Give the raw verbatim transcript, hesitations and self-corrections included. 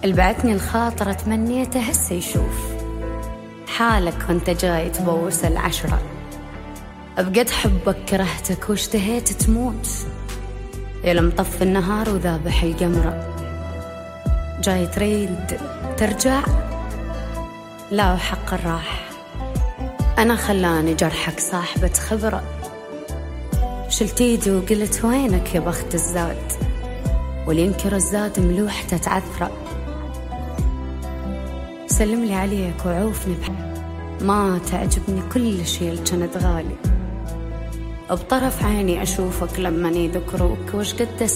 البعتني الخاطر تمنيته هسه يشوف حالك وانت جاي تبوس العشرة. بقد حبك كرهتك واشتهيت تموت، يا مطفي النهار وذابح القمرة. جاي تريد ترجع؟ لا وحق الراح، أنا خلاني جرحك صاحبة خبرة. شلت ايدي وقلت وينك يا بخت الزاد، واللي ينكر الزاد ملوحته تعثرة. سلم لي عليك وعوفني بحق، ما تعجبني كل شي الجند غالي. بطرف عيني أشوفك لما يذكروك وش قد